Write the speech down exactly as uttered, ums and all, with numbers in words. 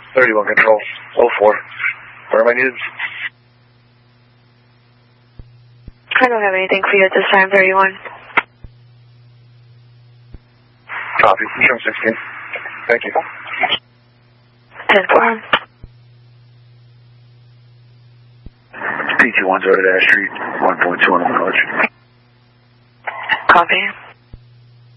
thirty-one Control, oh four. Where am I needed? I don't have anything for you at this time, thirty-one. Copy, Control sixteen. Thank you. ten four. P T one, Zora Dash Street, one point two on the approach. Copy.